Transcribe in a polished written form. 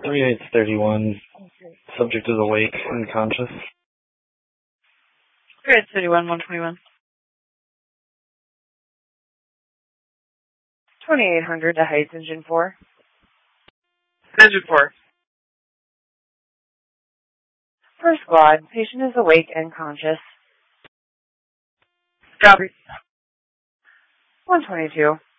3831. Subject is awake and conscious. 3831, 121. 2800 to Heights, Engine 4. Engine 4. First squad, patient is awake and conscious. Copy. 122.